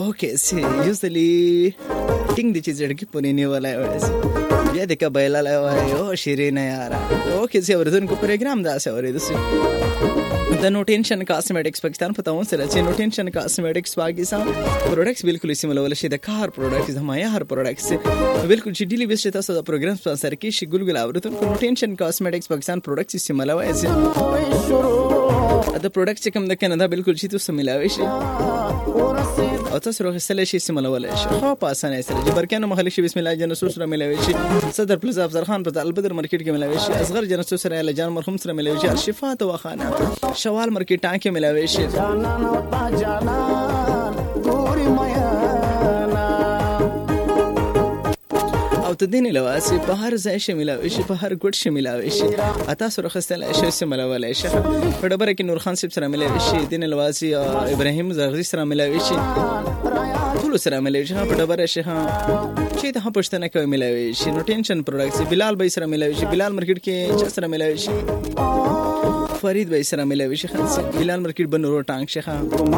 اوکې سي یوزلی ټینګ د چې زړګي پونې نیولای وای بیا د کبایل لا وای او شیرینه یارا اوکې سي اوردونکو پروګرام دا سه اورېدو سي د نو ټینشن کاسمیټکس پاکستان پتاون سره چې نو ټینشن کاسمیټکس پاکستان پروډکټس بالکل سیمل ول شي د کار پروډکټس همایا هر پروډکټس بالکل چې ډیلی بیس تاسو د پروګرام سپانسر کې شي ګل اوردونکو نو ټینشن کاسمیټکس پاکستان پروډکټس سیمل وای سي د پروډکټس کوم د کنه دا بالکل چې تاسو ملاوي شي او تاسو روغ سره شي سیملول شي خو په اسانه سره چې برکانو محل شي بسم الله جنسو سره ملاوي شي صدر پلازا افضل خان په البدر مارکیټ کې ملاوي شي اصغر جنسو سره لجان مرحوم سره ملاوي شي شفا دواخانه شوال مارکیټ ټانکه ملاوي شي او تدین لواسي په هر ځای شي ملاوي شي په هر ګډ شي ملاوي شي اته سره خستل شي سیملول شي په ډبره کې نور خان سیب سره ملاوي شي دین لواسي ابراهيم زغزي سره ملاوي شي ټول سره ملاوي شي په ډبره شي چې ته پښتنه کوي ملاوي شي نو ټینشن پروډکټس بلال بای سره ملاوي شي بلال مارکیټ کې چا سره ملاوي شي فرید بای سره ملاوي شي خان بلال مارکیټ بنورو ټانک شي